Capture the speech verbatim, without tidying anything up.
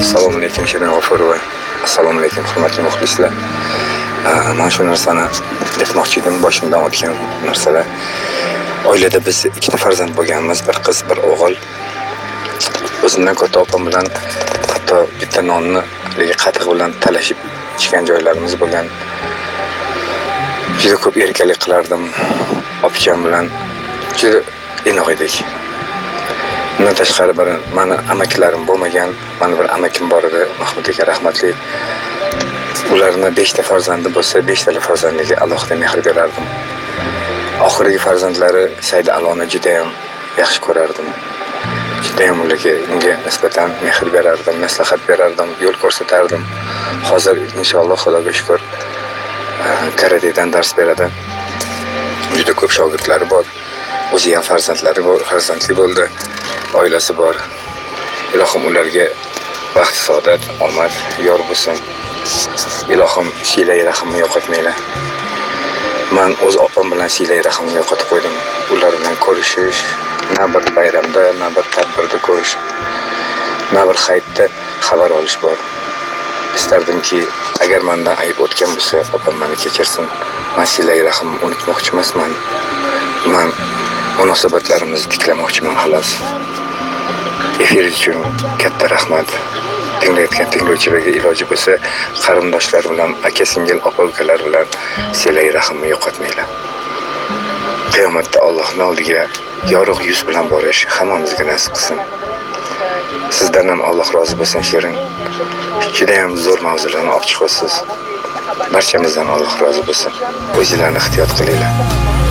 Assalomu alaykum Shirin G'ofurova. Assalomu alaykum hurmatli muxlislar. Mana shu narsani aytmoqchi edim, boshimdan o'tgan narsalar. Oilada biz ikkita farzand bo'lganmiz, bir qiz, bir o'g'il. O'zimdan katta opam bilan hatto bitta nonni qatiq bilan talashib ichgan joylarimiz bo'lgan. Juda ko'p erkalik qilardim. Opcham bilan juda inoq edik. Bundan tashqari bir mani amakilarim bo'lmagan, mani bir amakim bor edi, Mahmud aka rahmatli. Ularni beshta farzandi bo'lsa, beshtala farzandiga alohida mehr berardim. Oxirgi farzandlari Said Aloni juda ham yaxshi ko'rardim. Juda ham ularga unga nisbatan mehr berardim, maslahat berardim, yo'l ko'rsatardim. Hozir inshaalloh Xudoga shukr karatedan dars beradi. Juda ko'p shogirdlari bor. O'zi ham farzandlari bor, farzandli bo'ldi. Oilasi bor. Ilohim ularga baxt, saodat, omad yor bo'lsin. Ilohim silay rahmini yo'qotmaylar. Men o'z opam bilan silay rahmini yo'qotib qo'ydim. Ular bilan ko'rishish, na bir bayramda, na bir tadbirda ko'rish, na bir hayitda xabar olish bor. Istardimki, agar mendan ayb o'tgan bo'lsa, opam meni kechirsin. Men silay rahmini unutmoqchi emasman. Men munosabatlarimizni tiklamoqchiman xolos. Efir uchun katta rahmat. Tinglayotgan tinglovchilarga iloji bo'lsa, qarindoshlar bilan, aka-singil, opa-ukalar bilan silay rahmni yo'qotmanglar. Qiyomatda Allohning oldiga yorug' yuz bilan borish hammamizga nasib qilsin. Sizdan ham Alloh rozi bo'lsin Shirin. Juda ham zo'r mavzularni olib chiqasiz. Barchamizdan Alloh rozi bo'lsin. O'zingizlarni ehtiyot qilinglar.